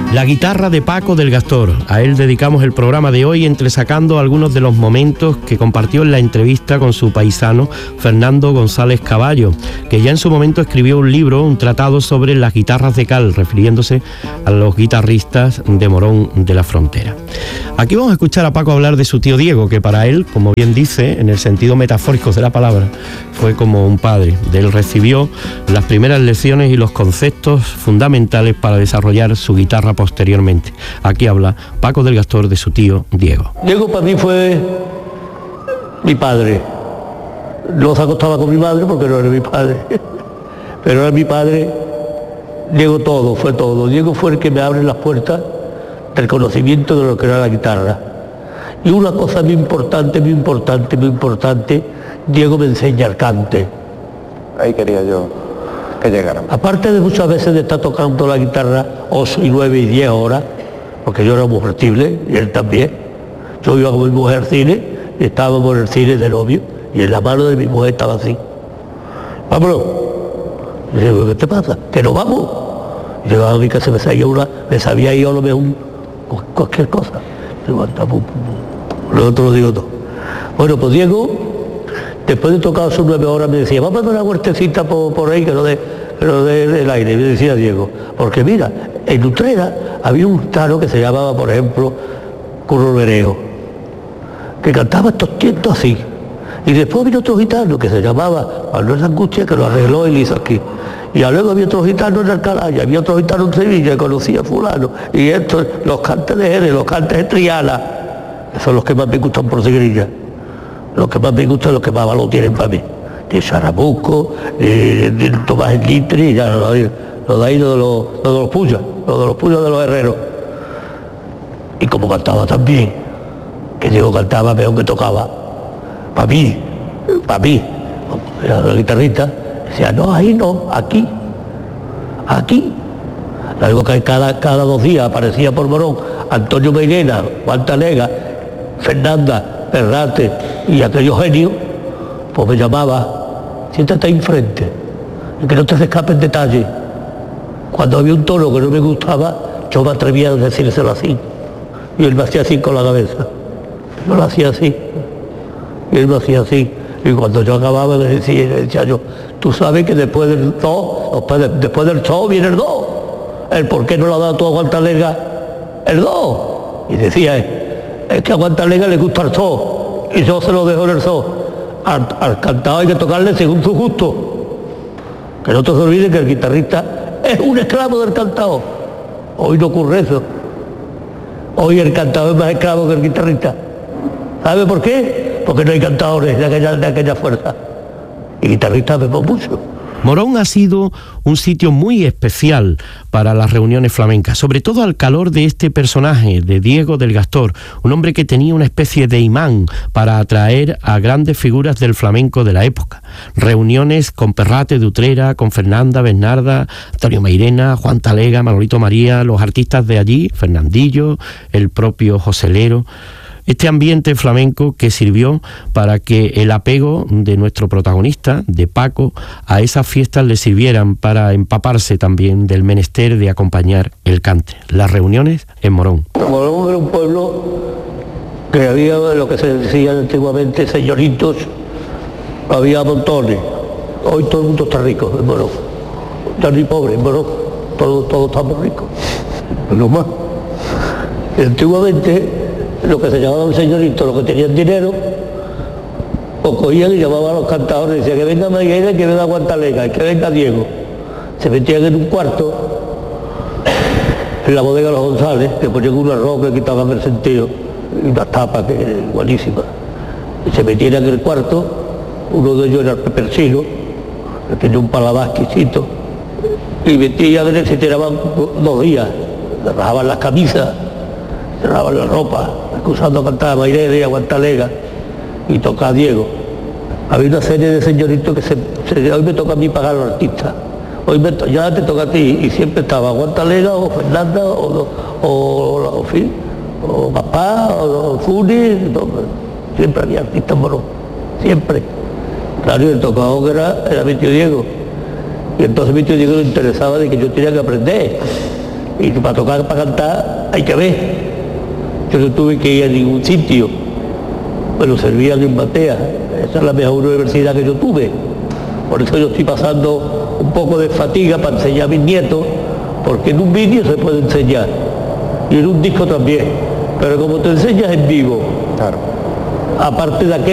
La guitarra de Paco del Gastor. A él dedicamos el programa de hoy, entresacando algunos de los momentos que compartió en la entrevista con su paisano Fernando González Caballo, que ya en su momento escribió un libro, un tratado sobre las guitarras de cal, refiriéndose a los guitarristas de Morón de la Frontera. Aquí vamos a escuchar a Paco hablar de su tío Diego, que para él, como bien dice, en el sentido metafórico de la palabra, fue como un padre. De él recibió las primeras lecciones y los conceptos fundamentales para desarrollar su guitarra posteriormente. Aquí habla Paco del Gastor de su tío Diego. Diego para mí fue mi padre. No se acostaba con mi madre porque no era mi padre, pero era mi padre. Diego todo, fue todo. Diego fue el que me abre las puertas del conocimiento de lo que era la guitarra. Y una cosa muy importante, Diego me enseña el cante. Ahí quería yo que llegara. Aparte de muchas veces de estar tocando la guitarra 8 y 9 y 10 horas, porque yo era muy flexible y él también. Yo iba con mi mujer al cine y estábamos en el cine de novio y en la mano de mi mujer estaba así. Vámonos. Y digo, ¿qué te pasa? Que no vamos. Y llegaba a mi casa, me sabía yo a lo mejor cualquier cosa. Luego te lo digo todo. Bueno, pues Diego, después de tocar sus 9 horas, me decía, vamos a dar una vueltecita por ahí, que no dé el aire, me decía Diego. Porque mira, en Utrera había un gitano que se llamaba, por ejemplo, Curro Bereo, que cantaba estos tientos así. Y después vino otro gitano que se llamaba Manuel Angustia, que lo arregló y lo hizo aquí. Y luego había otro gitano en Alcalá, y había otro gitano en Sevilla, que conocía a fulano. Y estos, los cantes de Jerez, los cantes de Triana, que son los que más me gustan por Segrilla. Los que más me gustan, los que más valor tienen para mí. De Sarabuco, de Tomás el Litri, ya lo de ahí, lo de los puyas, de los herreros. Y como cantaba también, que Diego cantaba mejor que tocaba, para mí, era la guitarrista, decía, no, ahí no, aquí. Luego que cada 2 días aparecía por Morón Antonio Meirena, Juan Talega, Fernanda, Perrate y aquellos genios, pues me llamaba, siéntate ahí enfrente, y que no te se escape el detalle. Cuando había un tono que no me gustaba, yo me atrevía a decírselo así, y él me hacía así con la cabeza. Yo lo hacía así, y él me hacía así, y cuando yo acababa le decía yo, tú sabes que después del do viene el do, el por qué no lo ha dado tú a Juan Talega el do, y decía es que a Juan Talega le gusta el do, y yo se lo dejo en el do. Al cantado hay que tocarle según su gusto, que no te se olvide que el guitarrista es un esclavo del cantado. Hoy no ocurre eso, hoy el cantado es más esclavo que el guitarrista. ¿Sabe por qué? Porque no hay cantadores de aquella fuerza, y guitarristas vemos mucho. Morón ha sido un sitio muy especial para las reuniones flamencas, sobre todo al calor de este personaje, de Diego del Gastor, un hombre que tenía una especie de imán para atraer a grandes figuras del flamenco de la época. Reuniones con Perrate de Utrera, con Fernanda, Bernarda, Antonio Meirena, Juan Talega, Manolito María, los artistas de allí, Fernandillo, el propio Joselero. Este ambiente flamenco que sirvió para que el apego de nuestro protagonista, de Paco, a esas fiestas le sirvieran para empaparse también del menester de acompañar el cante. Las reuniones en Morón. Morón era un pueblo que había lo que se decía antiguamente señoritos, había montones. Hoy todo el mundo está rico en Morón. Ya ni pobre en Morón, todos estamos ricos. No más. Y antiguamente lo que se llamaban señoritos, los que tenían dinero, o cogían y llamaban a los cantadores y decían que venga Maguera y que venga Juan Talega y que venga Diego. Se metían en un cuarto, en la bodega de los González, que ponían un arroz que quitaban el sentido y unas tapas que eran buenísimas. Y se metían en el cuarto, uno de ellos era el Pepersino, que tenía un paladar exquisito, y metían y se tiraban 2 días, le rajaban las camisas, cerraban la ropa, excusando a cantar a Mairena y a Juan Talega y tocar a Diego. Había una serie de señoritos que hoy me toca a mí pagar a los artistas, ya te toca a ti, y siempre estaba Juan Talega o Fernanda o papá o Funi, siempre había artistas moros, siempre. Claro, y el tocador que era mi tío Diego, y entonces mi tío Diego le interesaba de que yo tenía que aprender. Y para tocar, para cantar, hay que ver. Yo no tuve que ir a ningún sitio, pero servían en Batea. Esa es la mejor universidad que yo tuve. Por eso yo estoy pasando un poco de fatiga para enseñar a mis nietos, porque en un vídeo se puede enseñar, y en un disco también. Pero como te enseñas en vivo, Claro. aparte de aquello,